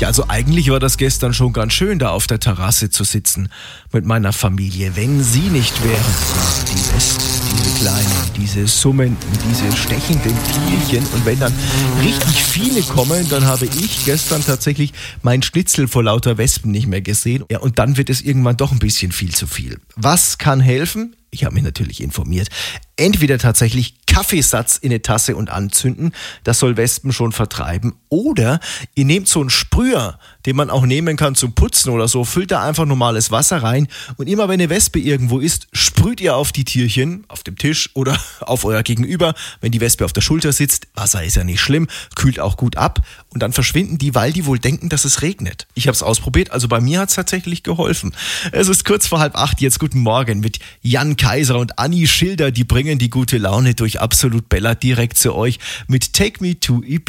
Ja, also eigentlich war das gestern schon ganz schön, da auf der Terrasse zu sitzen mit meiner Familie, wenn sie nicht wären. Ja, die West, diese kleinen, diese summenden, diese stechenden Tierchen. Und wenn dann richtig viele kommen, dann habe ich gestern tatsächlich mein Schnitzel vor lauter Wespen nicht mehr gesehen. Ja, und dann wird es irgendwann doch ein bisschen viel zu viel. Was kann helfen? Ich habe mich natürlich informiert. Entweder tatsächlich Kaffeesatz in eine Tasse und anzünden, das soll Wespen schon vertreiben. Oder ihr nehmt so einen Sprüher, den man auch nehmen kann zum Putzen oder so, füllt da einfach normales Wasser rein und immer wenn eine Wespe irgendwo ist, sprüht ihr auf die Tierchen, auf dem Tisch oder auf euer Gegenüber. Wenn die Wespe auf der Schulter sitzt, Wasser ist ja nicht schlimm, kühlt auch gut ab und dann verschwinden die, weil die wohl denken, dass es regnet. Ich habe es ausprobiert, also bei mir hat es tatsächlich geholfen. Es ist kurz vor 7:30, jetzt guten Morgen mit Jan Kaiser und Anni Schilder, die bringen die gute Laune durch Absolut Bella direkt zu euch mit Take Me to Ibiza.